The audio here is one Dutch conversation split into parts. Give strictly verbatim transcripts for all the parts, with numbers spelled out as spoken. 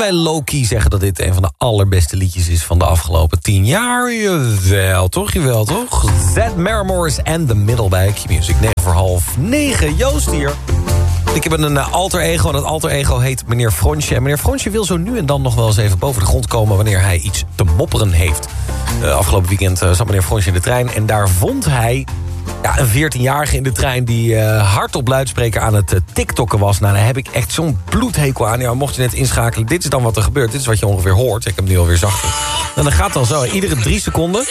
wij low-key zeggen dat dit een van de allerbeste liedjes is van de afgelopen tien jaar? Jawel, toch? Jawel, toch? Zed Mermores en The Middle bij Q-Music. negen voor half negen. Joost hier. Ik heb een alter ego en dat alter ego heet meneer Fronsje. En meneer Fronsje wil zo nu en dan nog wel eens even boven de grond komen wanneer hij iets te mopperen heeft. Uh, afgelopen weekend uh, zat meneer Fronsje in de trein en daar vond hij... Ja, een veertienjarige in de trein die uh, hard op luidspreker aan het uh, tiktokken was. Nou, daar heb ik echt zo'n bloedhekel aan. Ja, mocht je net inschakelen, dit is dan wat er gebeurt. Dit is wat je ongeveer hoort. Ik heb hem nu alweer zachter. En dan gaat dan zo, iedere drie seconden...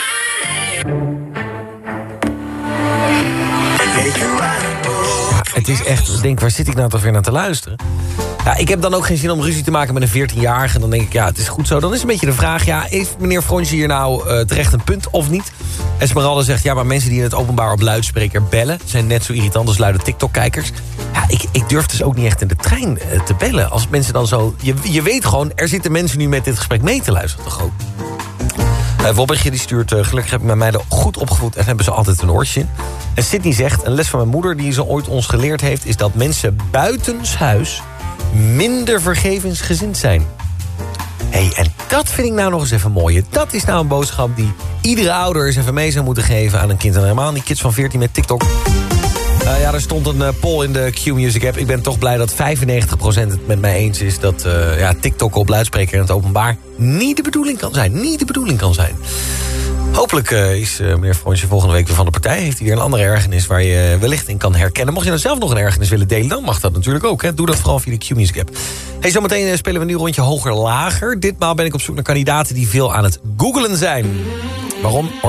Het is echt, ik denk, waar zit ik nou toch weer naar te luisteren? Ja, ik heb dan ook geen zin om ruzie te maken met een veertienjarige. En dan denk ik, ja, het is goed zo. Dan is een beetje de vraag, ja, heeft meneer Fronsje hier nou uh, terecht een punt of niet? Esmeralda zegt, ja, maar mensen die in het openbaar op luidspreker bellen... zijn net zo irritant als luide TikTok-kijkers. Ja, ik, ik durf dus ook niet echt in de trein uh, te bellen. Als mensen dan zo... Je, je weet gewoon, er zitten mensen nu met dit gesprek mee te luisteren, toch ook? Uh, Wobbertje die stuurt, uh, gelukkig heb ik mijn meiden goed opgevoed... en hebben ze altijd een oortje in. En Sydney zegt, een les van mijn moeder die ze ooit ons geleerd heeft... is dat mensen buitenshuis minder vergevingsgezind zijn. Hé, hey, en dat vind ik nou nog eens even mooi. Dat is nou een boodschap die iedere ouder eens even mee zou moeten geven... aan een kind. En helemaal die kids van veertien met TikTok... Uh, ja, er stond een uh, poll in de Q-Music app. Ik ben toch blij dat vijfennegentig procent het met mij eens is... dat uh, ja, TikTok op luidspreker in het openbaar niet de bedoeling kan zijn. Niet de bedoeling kan zijn. Hopelijk uh, is uh, meneer Fronsje volgende week weer van de partij. Heeft hij weer een andere ergernis waar je wellicht in kan herkennen. Mocht je nou zelf nog een ergernis willen delen, dan mag dat natuurlijk ook. Hè. Doe dat vooral via de Q-Music app. Hey, zometeen uh, spelen we een nieuw rondje hoger-lager. Ditmaal ben ik op zoek naar kandidaten die veel aan het googlen zijn. Waarom?